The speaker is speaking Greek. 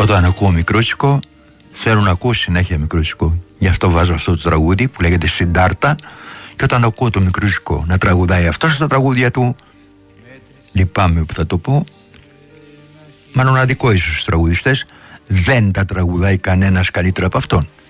Όταν ακούω Μικρούτσικο, θέλω να ακούω συνέχεια Μικρούτσικο. Γι' αυτό βάζω αυτό το τραγούδι που λέγεται Συντάρτα. Και όταν ακούω το Μικρούτσικο να τραγουδάει αυτό στα τραγούδια του, λυπάμαι που θα το πω, μάλλον αδικό ίσως στους τραγουδιστές, δεν τα τραγουδάει κανένας καλύτερα από αυτόν.